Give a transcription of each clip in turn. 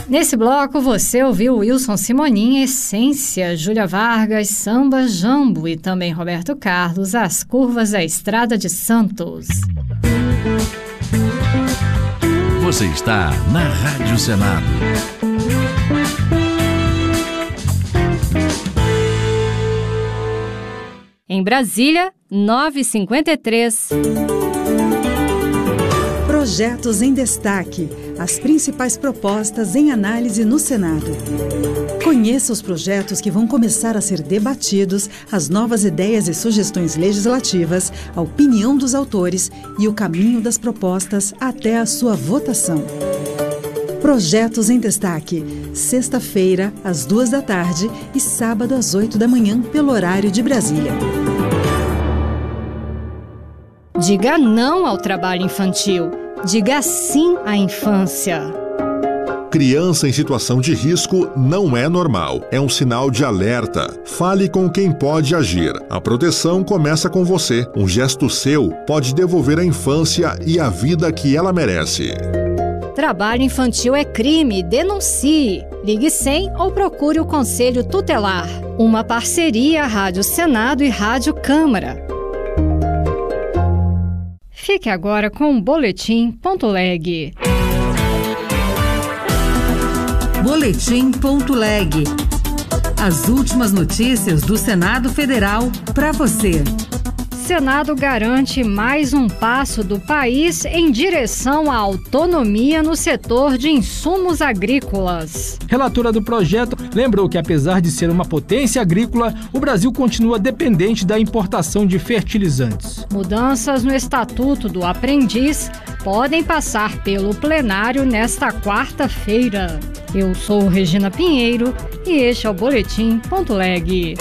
Nesse bloco você ouviu Wilson Simonin, Essência, Júlia Vargas, Samba Jambo e também Roberto Carlos, As Curvas da Estrada de Santos. Você está na Rádio Senado. Em Brasília, 9h53. Projetos em destaque. As principais propostas em análise no Senado. Conheça os projetos que vão começar a ser debatidos, as novas ideias e sugestões legislativas, a opinião dos autores e o caminho das propostas até a sua votação. Projetos em destaque. Sexta-feira, às 14h e sábado, às 8h pelo horário de Brasília. Diga não ao trabalho infantil. Diga sim à infância. Criança em situação de risco não é normal. É um sinal de alerta. Fale com quem pode agir. A proteção começa com você. Um gesto seu pode devolver a infância e a vida que ela merece. Trabalho infantil é crime. Denuncie. Ligue 100 ou procure o Conselho Tutelar. Uma parceria Rádio Senado e Rádio Câmara. Fique agora com o Boletim.leg. Boletim.leg. As últimas notícias do Senado Federal para você. Senado garante mais um passo do país em direção à autonomia no setor de insumos agrícolas. Relatora do projeto lembrou que, apesar de ser uma potência agrícola, o Brasil continua dependente da importação de fertilizantes. Mudanças no Estatuto do Aprendiz podem passar pelo plenário nesta quarta-feira. Eu sou Regina Pinheiro e este é o Boletim.leg.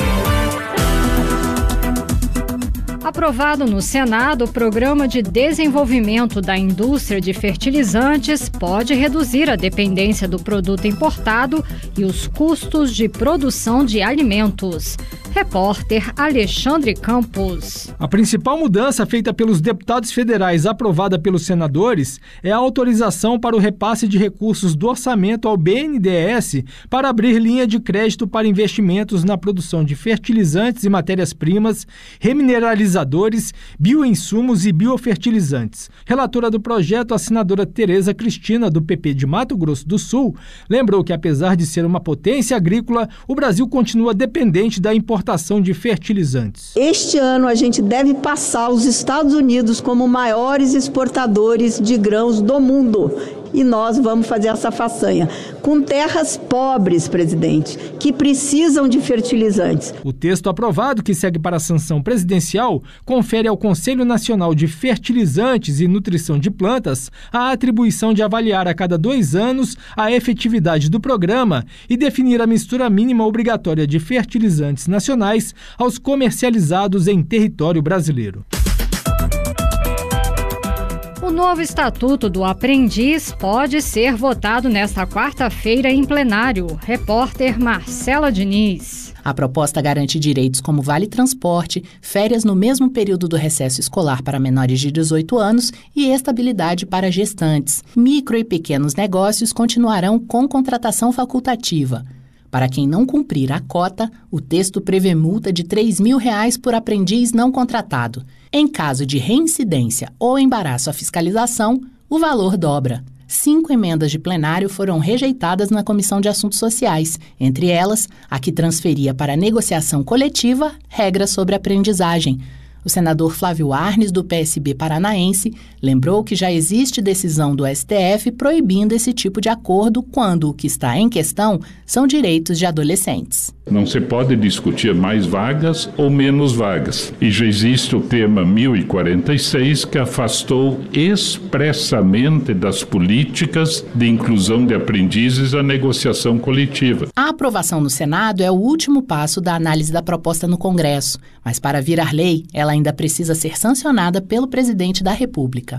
Aprovado no Senado, o Programa de Desenvolvimento da Indústria de Fertilizantes pode reduzir a dependência do produto importado e os custos de produção de alimentos. Repórter Alexandre Campos. A principal mudança feita pelos deputados federais aprovada pelos senadores é a autorização para o repasse de recursos do orçamento ao BNDES para abrir linha de crédito para investimentos na produção de fertilizantes e matérias-primas, remineralizadores, bioinsumos e biofertilizantes. Relatora do projeto, a senadora Tereza Cristina, do PP de Mato Grosso do Sul, lembrou que, apesar de ser uma potência agrícola, o Brasil continua dependente da importação de fertilizantes. Este ano a gente deve passar os Estados Unidos como maiores exportadores de grãos do mundo. E nós vamos fazer essa façanha com terras pobres, presidente, que precisam de fertilizantes. O texto aprovado, que segue para a sanção presidencial, confere ao Conselho Nacional de Fertilizantes e Nutrição de Plantas a atribuição de avaliar a cada 2 anos a efetividade do programa e definir a mistura mínima obrigatória de fertilizantes nacionais aos comercializados em território brasileiro. O novo Estatuto do Aprendiz pode ser votado nesta quarta-feira em plenário. Repórter Marcela Diniz. A proposta garante direitos como vale transporte, férias no mesmo período do recesso escolar para menores de 18 anos e estabilidade para gestantes. Micro e pequenos negócios continuarão com contratação facultativa. Para quem não cumprir a cota, o texto prevê multa de R$ 3.000 por aprendiz não contratado. Em caso de reincidência ou embaraço à fiscalização, o valor dobra. 5 emendas de plenário foram rejeitadas na Comissão de Assuntos Sociais, entre elas a que transferia para a negociação coletiva regras sobre aprendizagem. O senador Flávio Arnes, do PSB paranaense, lembrou que já existe decisão do STF proibindo esse tipo de acordo quando o que está em questão são direitos de adolescentes. Não se pode discutir mais vagas ou menos vagas. E já existe o tema 1046, que afastou expressamente das políticas de inclusão de aprendizes a negociação coletiva. A aprovação no Senado é o último passo da análise da proposta no Congresso, mas para virar lei, ela ainda precisa ser sancionada pelo presidente da República.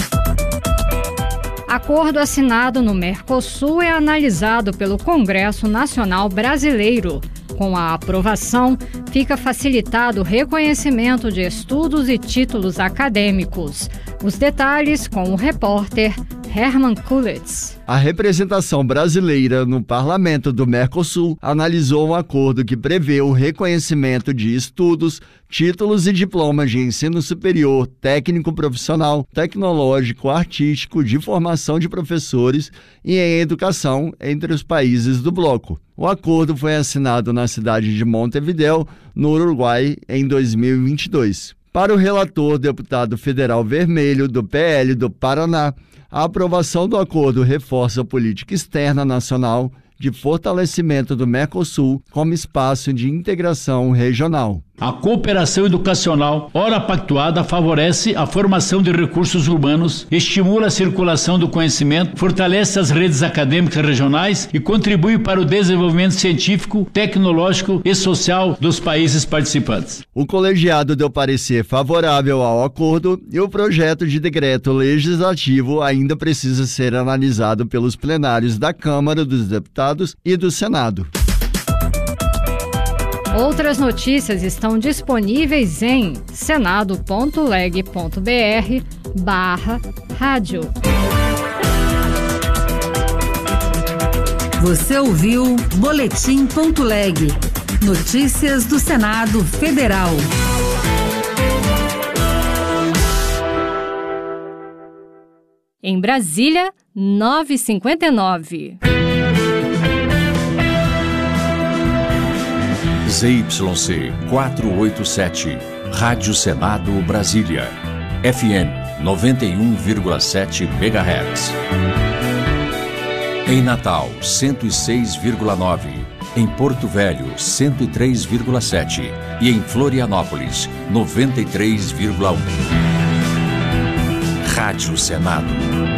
Acordo assinado no Mercosul é analisado pelo Congresso Nacional Brasileiro. Com a aprovação, fica facilitado o reconhecimento de estudos e títulos acadêmicos. Os detalhes com o repórter Herman Kulitz. A representação brasileira no Parlamento do Mercosul analisou um acordo que prevê o reconhecimento de estudos, títulos e diplomas de ensino superior, técnico profissional, tecnológico, artístico, de formação de professores e em educação entre os países do bloco. O acordo foi assinado na cidade de Montevideo, no Uruguai, em 2022. Para o relator, deputado federal Vermelho, do PL do Paraná, a aprovação do acordo reforça a política externa nacional de fortalecimento do Mercosul como espaço de integração regional. A cooperação educacional, ora pactuada, favorece a formação de recursos humanos, estimula a circulação do conhecimento, fortalece as redes acadêmicas regionais e contribui para o desenvolvimento científico, tecnológico e social dos países participantes. O colegiado deu parecer favorável ao acordo e o projeto de decreto legislativo ainda precisa ser analisado pelos plenários da Câmara dos Deputados e do Senado. Outras notícias estão disponíveis em senado.leg.br/rádio. Você ouviu Boletim.leg. Notícias do Senado Federal. Em Brasília, 9h59. ZYC 487, Rádio Senado Brasília, FM 91,7 MHz. Em Natal, 106,9. Em Porto Velho, 103,7. E em Florianópolis, 93,1. Rádio Senado.